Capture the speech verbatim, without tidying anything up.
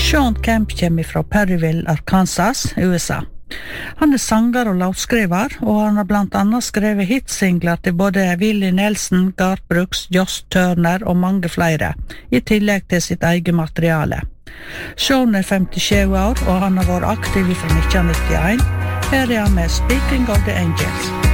Sean Kemp kommer fra Perryville, Arkansas, U S A. Han er sanger og låtskriver, og han har blant annet skrevet hitsingler til både Willie Nelson, Garth Brooks, Josh Turner og mange flere, i tillegg til sitt eget materiale. Sean er femtisju år, og han har vært aktiv fra nitten nittioen. Her er han med Speaking of the Angels.